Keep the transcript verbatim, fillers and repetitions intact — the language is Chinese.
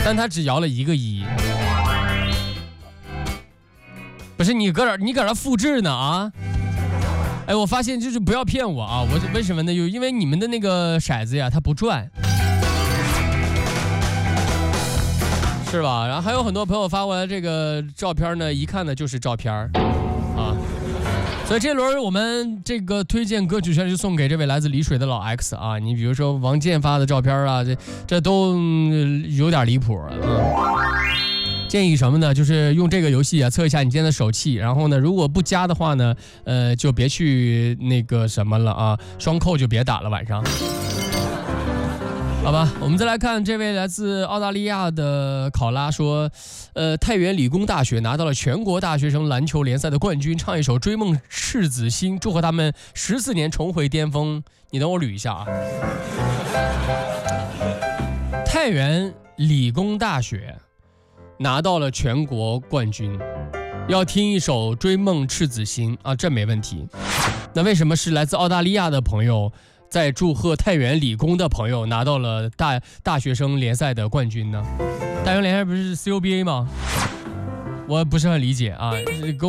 但他只摇了一个一。不是你搁这你搁这复制呢啊？哎，我发现就是不要骗我啊！我为什么呢？有因为你们的那个骰子呀，它不转，是吧？然后还有很多朋友发过来这个照片呢，一看呢就是照片啊。所以这轮我们这个推荐歌曲权就送给这位来自丽水的老 X 啊！你比如说王健发的照片啊，这这都有点离谱了。嗯，建议什么呢？就是用这个游戏啊测一下你今天的手气，然后呢，如果不加的话呢，呃，就别去那个什么了啊，双扣就别打了晚上。好吧，我们再来看这位来自澳大利亚的考拉说，呃，太原理工大学拿到了全国大学生篮球联赛的冠军，唱一首《追梦赤子心》，祝贺他们十四年重回巅峰。你等我捋一下啊。太原理工大学拿到了全国冠军，要听一首《追梦赤子心》啊，这没问题。那为什么是来自澳大利亚的朋友在祝贺太原理工的朋友拿到了大大学生联赛的冠军呢？大学联赛不是 C U B A 吗？我不是很理解啊，跟